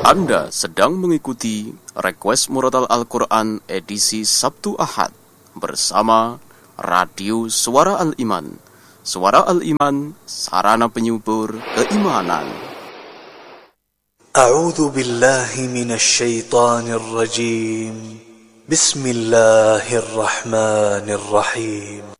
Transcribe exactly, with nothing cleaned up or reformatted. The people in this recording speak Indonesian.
Anda sedang mengikuti Request Murotal Al-Quran edisi Sabtu Ahad bersama Radio Suara Al-Iman. Suara Al-Iman, sarana penyubur keimanan. A'udzu billahi minasy syaithanir rajim. Bismillahirrahmanirrahim.